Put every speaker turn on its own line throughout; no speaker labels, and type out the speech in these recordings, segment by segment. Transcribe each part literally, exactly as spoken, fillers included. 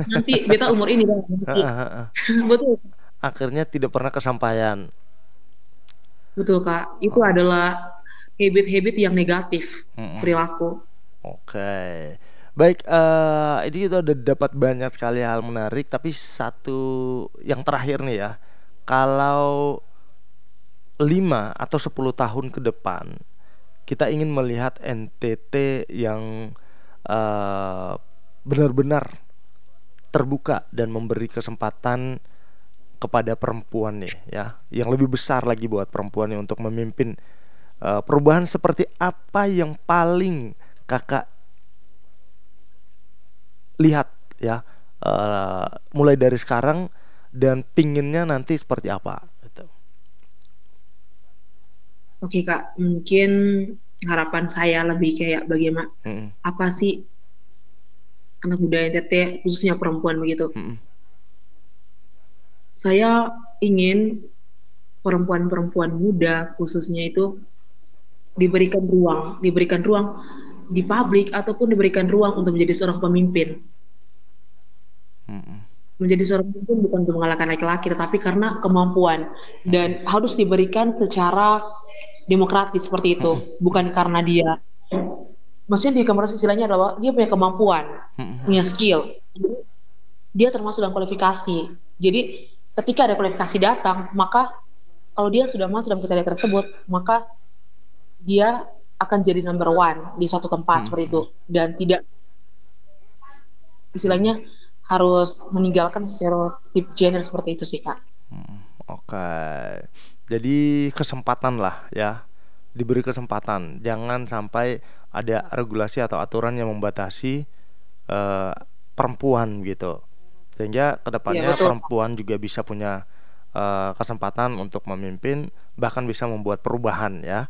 nanti beta umur ini Bang, nanti.
Heeh, heeh.
Betul.
Akhirnya tidak pernah kesampaian.
Betul Kak, itu
Oh,
adalah habit-habit yang negatif
mm-mm.
perilaku.
Oke. Baik, eh ini kita udah dapat banyak sekali hal menarik, tapi satu yang terakhir nih ya. Kalau lima atau sepuluh tahun ke depan, kita ingin melihat N T T yang eh, benar-benar terbuka dan memberi kesempatan kepada perempuan nih ya, yang lebih besar lagi buat perempuan nih untuk memimpin. Eh, perubahan seperti apa yang paling kakak lihat ya, eh, mulai dari sekarang dan pinginnya nanti seperti apa gitu.
Oke Kak, mungkin harapan saya lebih kayak bagaimana,
Mm-mm,
apa sih anak muda N T T, khususnya perempuan begitu.
mm-mm,
Saya ingin perempuan-perempuan muda khususnya itu diberikan ruang, diberikan ruang di publik ataupun diberikan ruang untuk menjadi seorang pemimpin.
mm-mm,
Menjadi seorang pemimpin bukan untuk mengalahkan laki-laki, tetapi karena kemampuan
mm-mm,
dan harus diberikan secara demokratis seperti itu,
mm-mm,
bukan karena dia. Maksudnya di demokrasi istilahnya adalah dia punya kemampuan,
mm-mm,
punya skill. Dia termasuk dalam kualifikasi. Jadi ketika ada kualifikasi datang, maka kalau dia sudah masuk dalam kriteria tersebut, maka dia akan jadi number one di suatu tempat seperti itu
mm-mm,
dan tidak
mm-mm,
istilahnya harus meninggalkan stereotip gender seperti itu sih Kak.
mm-mm. Oke, jadi kesempatan lah ya, diberi kesempatan, jangan sampai ada regulasi atau aturan yang membatasi eh, perempuan gitu, sehingga
Iya
kedepannya
betul.
perempuan juga bisa punya eh, kesempatan untuk memimpin, bahkan bisa membuat perubahan ya.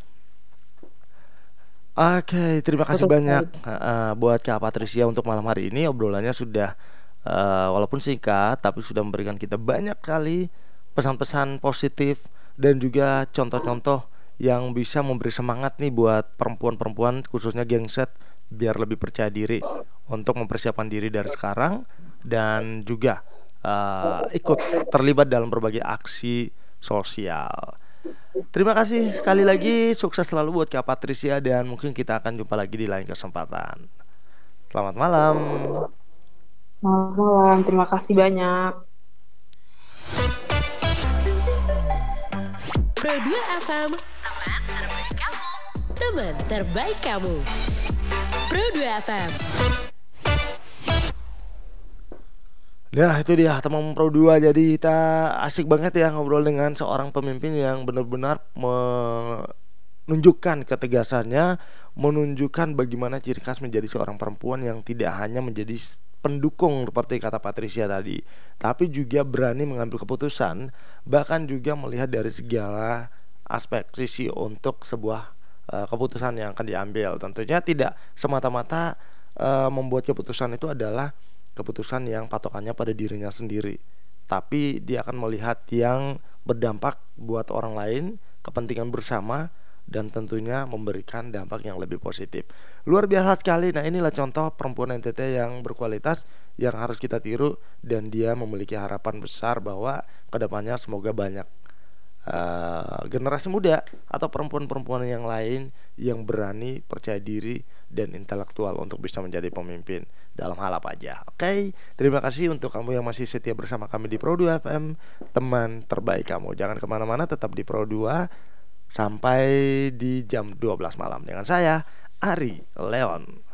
Oke, terima kasih
Betul
banyak
sekali.
eh, buat Kak Patricia untuk malam hari ini. Obrolannya sudah eh, walaupun singkat, tapi sudah memberikan kita banyak kali pesan-pesan positif dan juga contoh-contoh yang bisa memberi semangat nih buat perempuan-perempuan khususnya gengset, biar lebih percaya diri untuk mempersiapkan diri dari sekarang dan juga eh, ikut terlibat dalam berbagai aksi sosial. Terima kasih sekali lagi, sukses selalu buat Kak Patricia dan mungkin kita akan jumpa lagi di lain kesempatan. Selamat malam.
Selamat malam, terima kasih banyak.
Pro dua F M, teman terbaik kamu. Teman terbaik kamu. Pro dua F M.
Nah itu dia teman Pro dua. Jadi kita asik banget ya ngobrol dengan seorang pemimpin yang benar-benar menunjukkan ketegasannya, menunjukkan bagaimana ciri khas menjadi seorang perempuan yang tidak hanya menjadi pendukung seperti kata Patricia tadi, tapi juga berani mengambil keputusan, bahkan juga melihat dari segala aspek sisi untuk sebuah uh, keputusan yang akan diambil. Tentunya tidak semata-mata uh, membuat keputusan itu adalah keputusan yang patokannya pada dirinya sendiri, tapi dia akan melihat yang berdampak buat orang lain, kepentingan bersama, dan tentunya memberikan dampak yang lebih positif. Luar biasa sekali. Nah inilah contoh perempuan N T T yang berkualitas yang harus kita tiru, dan dia memiliki harapan besar bahwa kedepannya semoga banyak uh, generasi muda atau perempuan-perempuan yang lain yang berani, percaya diri, dan intelektual untuk bisa menjadi pemimpin dalam hal apa aja. Oke, terima kasih untuk kamu yang masih setia bersama kami di Pro dua F M, teman terbaik kamu. Jangan kemana-mana, tetap di Pro dua sampai di jam dua belas malam dengan saya, Ari Leon.